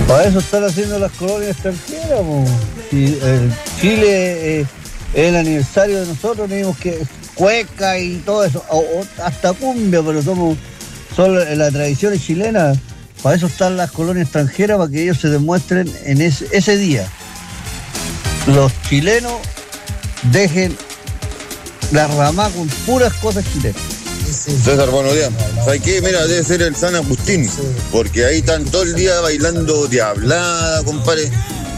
Para eso están haciendo las colonias extranjeras, po. Si Chile es el aniversario de nosotros, tenemos que cueca y todo eso, o hasta cumbia, pero son las tradiciones chilenas. Para eso están las colonias extranjeras, para que ellos se demuestren en ese día. Los chilenos dejen la rama con puras cosas chilenas. César, buenos días. ¿Sabes qué? Mira, debe ser el San Agustín, porque ahí están todo el día bailando diablada, compadre.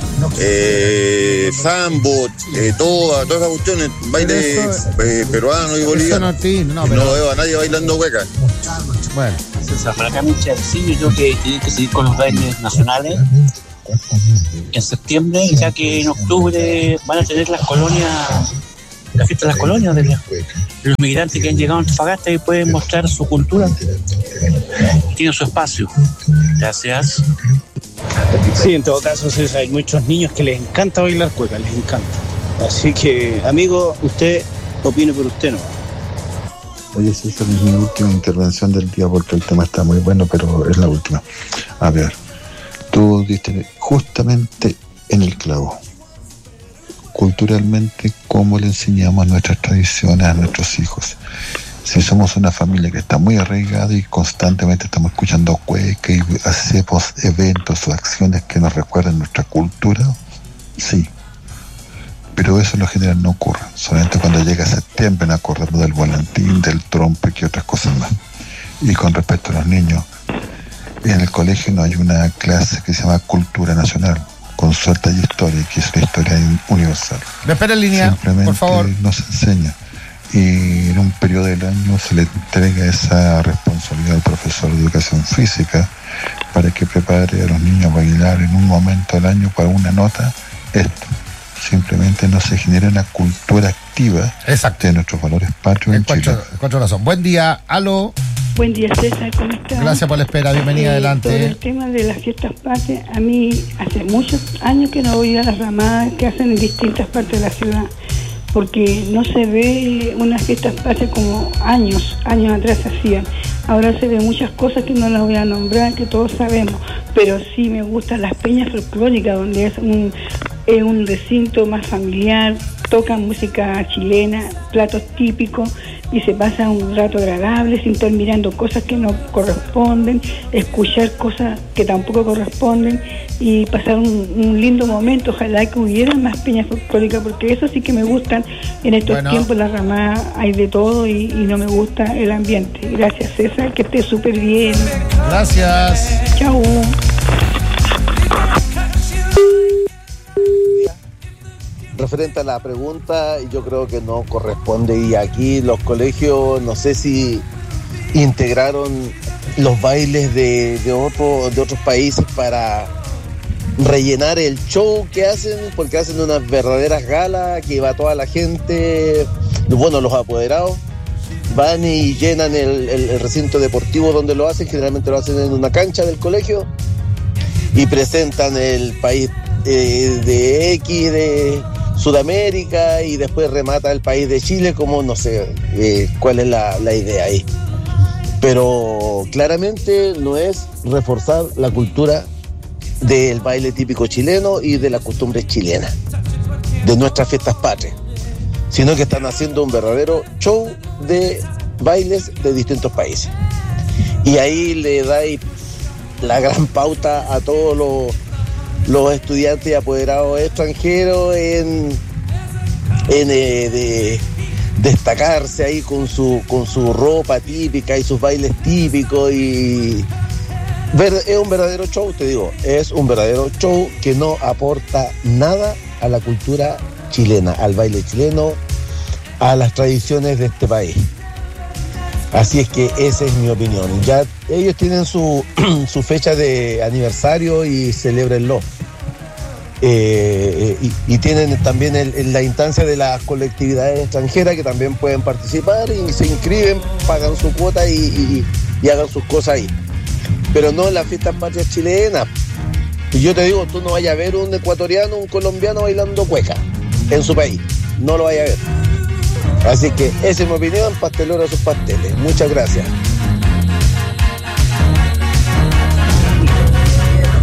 Sambo, todas esas cuestiones, bailes peruanos y bolivianos. No veo a nadie bailando huecas. Bueno, César, para acá mucha sí, yo creo que tienen que seguir con los bailes nacionales en septiembre, ya que en octubre van a tener las colonias, la fiesta de las colonias de los migrantes que han llegado a Antofagasta y pueden mostrar su cultura. Tienen su espacio. Gracias. Sí, en todo caso, César, hay muchos niños que les encanta bailar cueca, les encanta. Así que, amigo, usted opine por usted, ¿no? Oye, César, es mi última intervención del día porque el tema está muy bueno, pero es la última. A ver, tú diste justamente en el clavo. Culturalmente, ¿cómo le enseñamos nuestras tradiciones a nuestros hijos? Si somos una familia que está muy arraigada y constantemente estamos escuchando cueca y hacemos eventos o acciones que nos recuerdan nuestra cultura, sí. Pero eso en lo general no ocurre. Solamente cuando llega septiembre nos acordamos del volantín, del trompe y otras cosas más. Y con respecto a los niños, en el colegio no hay una clase que se llama Cultura Nacional, con suerte y historia, que es la historia universal. Me espera en línea, simplemente por favor. No se enseña. Y en un periodo del año se le entrega esa responsabilidad al profesor de educación física para que prepare a los niños a bailar en un momento del año para una nota. Esto simplemente no se genera una cultura activa. Exacto. De nuestros valores patrios en Chile. Cuatro razón. Buen día, aló. Buen día, César, ¿cómo estás? Gracias por la espera, bienvenida, adelante. Sobre el tema de las fiestas patrias, a mí hace muchos años que no voy a las ramadas que hacen en distintas partes de la ciudad, porque no se ve unas fiestas patrias como años atrás se hacían. Ahora se ven muchas cosas que no las voy a nombrar, que todos sabemos, pero sí me gustan las peñas folclóricas, donde es un recinto más familiar, tocan música chilena, platos típicos, y se pasa un rato agradable sin estar mirando cosas que no corresponden, escuchar cosas que tampoco corresponden y pasar un lindo momento. Ojalá que hubiera más peñas folclóricas, porque eso sí que me gustan. En estos tiempos la ramada hay de todo y no me gusta el ambiente. Gracias, César, que esté súper bien. Gracias. Chau. Referente a la pregunta, yo creo que no corresponde, y aquí los colegios no sé si integraron los bailes de otros países para rellenar el show que hacen, porque hacen unas verdaderas galas que va toda la gente, bueno, los apoderados van y llenan el recinto deportivo donde lo hacen. Generalmente lo hacen en una cancha del colegio y presentan el país de X de Sudamérica, y después remata el país de Chile, como no sé cuál es la idea ahí. Pero claramente no es reforzar la cultura del baile típico chileno y de las costumbres chilenas, de nuestras fiestas patrias, sino que están haciendo un verdadero show de bailes de distintos países. Y ahí le dais la gran pauta a todos los estudiantes y apoderados extranjeros en destacarse ahí con su ropa típica y sus bailes típicos, y es un verdadero show, te digo, es un verdadero show que no aporta nada a la cultura chilena, al baile chileno, a las tradiciones de este país. Así es que esa es mi opinión. Ya ellos tienen su fecha de aniversario y celébrenlo. Y tienen también la instancia de las colectividades extranjeras que también pueden participar y se inscriben, pagan su cuota y hagan sus cosas ahí. Pero no en las fiestas patrias chilenas. Y yo te digo, tú no vayas a ver un ecuatoriano, un colombiano bailando cueca en su país. No lo vayas a ver. Así que esa es mi opinión, pastelero a sus pasteles. Muchas gracias.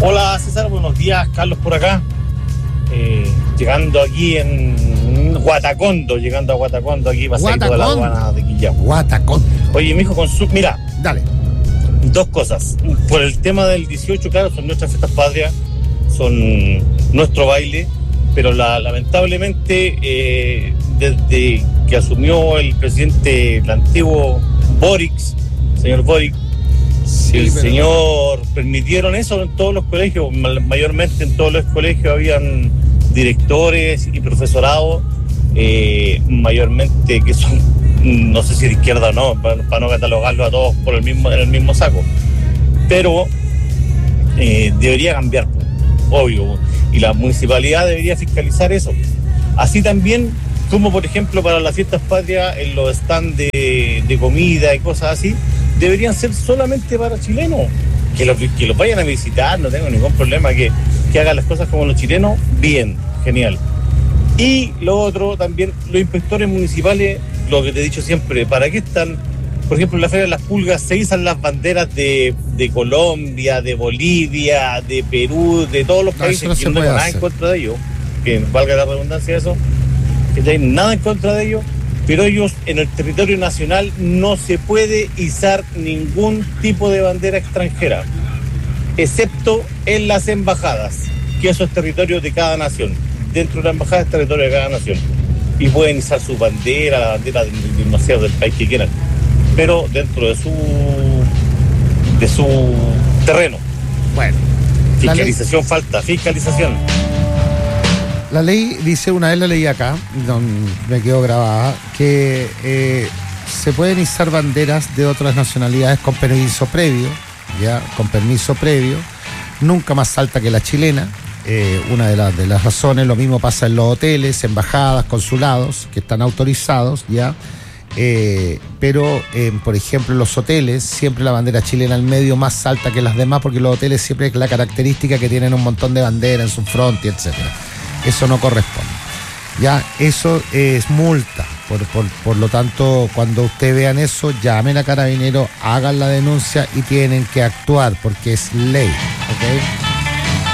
Hola César, buenos días, Carlos por acá. Llegando aquí en Guatacondo, aquí pasadito de la aduana de Quillao. Guatacondo. Oye, mijo, mira, dale. Dos cosas. Por el tema del 18, claro, son nuestras fiestas patrias, son nuestro baile, pero lamentablemente desde que asumió el presidente, el antiguo señor Boric, señor permitieron eso en todos los colegios, mayormente en todos los colegios habían directores y profesorado, mayormente que son, no sé si de izquierda o no, para no catalogarlo a todos en el mismo saco, pero debería cambiar, obvio, y la municipalidad debería fiscalizar eso. Así también como por ejemplo para las fiestas patrias en los stands de comida y cosas así, deberían ser solamente para chilenos, que los vayan a visitar, no tengo ningún problema, que hagan las cosas como los chilenos, bien, genial. Y lo otro también, los inspectores municipales, lo que te he dicho siempre, ¿para qué están? Por ejemplo, en la Feria de las Pulgas se izan las banderas de Colombia, de Bolivia, de Perú, de todos los países, que no tengo nada en contra de ellos, que valga la redundancia de eso, que no hay nada en contra de ellos, pero ellos en el territorio nacional no se puede izar ningún tipo de bandera extranjera, excepto en las embajadas, que eso es territorio de cada nación. Dentro de la embajada es territorio de cada nación. Y pueden izar su bandera, la bandera del país que quieran, pero dentro de su terreno. Bueno. Fiscalización falta, fiscalización. La ley dice, una vez la leí acá, me quedó grabada, que se pueden izar banderas de otras nacionalidades con permiso previo, nunca más alta que la chilena, una de las razones. Lo mismo pasa en los hoteles, embajadas, consulados, que están autorizados, pero por ejemplo en los hoteles siempre la bandera chilena al medio más alta que las demás, porque los hoteles siempre es la característica que tienen un montón de banderas en su front y etcétera. Eso no corresponde. Eso es multa. Por lo tanto, cuando ustedes vean eso, llamen a Carabineros, hagan la denuncia y tienen que actuar porque es ley, ¿ok?